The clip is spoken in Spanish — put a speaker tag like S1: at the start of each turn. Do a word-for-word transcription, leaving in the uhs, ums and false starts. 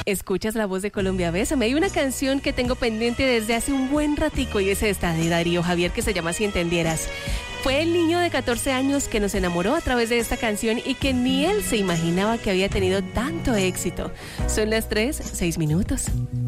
S1: Escuchas La Voz de Colombia, Bésame. Hay una canción que tengo pendiente desde hace un buen ratico y es esta de Darío Javier que se llama Si Entendieras. Fue el niño de catorce años que nos enamoró a través de esta canción y que ni él se imaginaba que había tenido tanto éxito. Son las tres, seis minutos.